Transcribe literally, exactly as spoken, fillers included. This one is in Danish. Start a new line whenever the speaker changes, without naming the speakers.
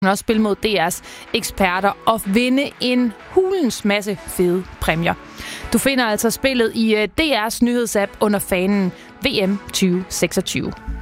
men også spille mod D R's eksperter og vinde en hulens masse fede præmier. Du finder altså spillet i D R's nyhedsapp under fanen V M tyve seksogtyve.